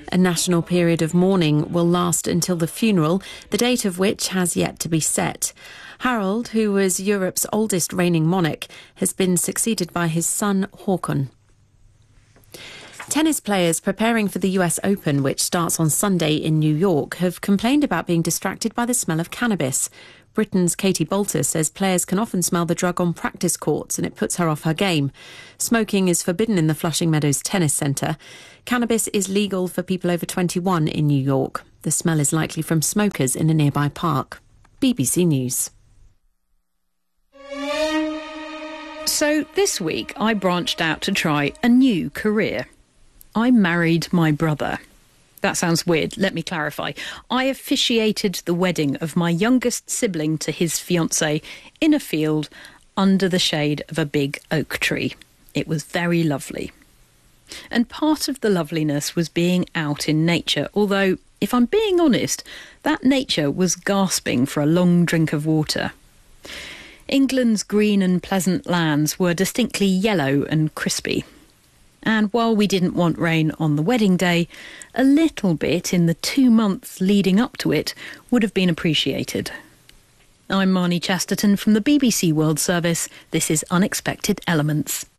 A national period of mourning will last until the funeral, the date of which has yet to be set. Harald, who was Europe's oldest reigning monarch, has been succeeded by his son Håkon. Tennis players preparing for the US Open, which starts on Sunday in New York, have complained about being distracted by the smell of cannabis. Britain's Katie Boulter says players can often smell the drug on practice courts and it puts her off her game. Smoking is forbidden in the Flushing Meadows Tennis Centre. Cannabis is legal for people over 21 in New York. The smell is likely from smokers in a nearby park. BBC News. So this week I branched out to try a new career. I married my brother. That sounds weird. Let me clarify. I officiated the wedding of my youngest sibling to his fiancée in a field under the shade of a big oak tree. It was very lovely. And part of the loveliness was being out in nature, although, if I'm being honest, that nature was gasping for a long drink of water. England's green and pleasant lands were distinctly yellow and crispy. And while we didn't want rain on the wedding day, a little bit in the 2 months leading up to it would have been appreciated. I'm Marnie Chesterton from the BBC World Service. This is Unexpected Elements.